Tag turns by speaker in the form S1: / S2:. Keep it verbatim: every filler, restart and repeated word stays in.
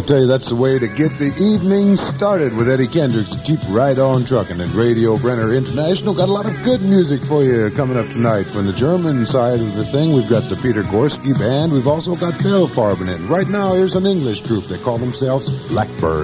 S1: I'll tell you, that's the way to get the evening started with Eddie Kendricks. Keep right on trucking. And Radio Brenner International got a lot of good music for you coming up tonight. From the German side of the thing, we've got the Peter Gorski Band. We've also got Phil Farben in. Right now, here's an English group. They call themselves Blackbird.